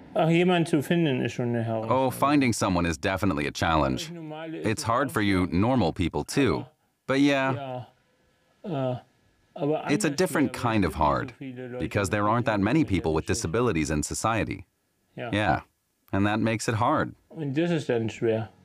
Jemanden zu finden ist schon eine Oh, Herausforderung. finding someone is definitely a challenge. Normale ist It's es hard auch for you so, normal people too. But yeah, ja, aber it's a anders different schwer, weil es kind of gibt nicht so hard viele Leute because mit there aren't that many people with Behindertengeschichten. disabilities in society. Ja, Yeah, and that makes it hard. und das ist dann schwer.